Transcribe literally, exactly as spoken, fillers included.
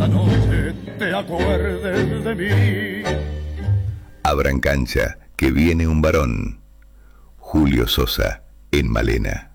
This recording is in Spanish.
esta noche te acuerdes de mí. Abran cancha, que viene un varón. Julio Sosa, en Malena.